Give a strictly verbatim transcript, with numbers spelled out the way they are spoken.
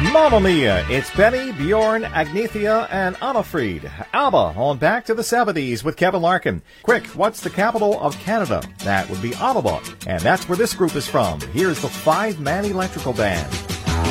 Mamma Mia! It's Benny, Bjorn, Agnethia, and Anna-Fried. ABBA on Back to the seventies with Kevin Larkin. Quick, what's the capital of Canada? That would be Ottawa. And that's where this group is from. Here's the Five-Man Electrical Band.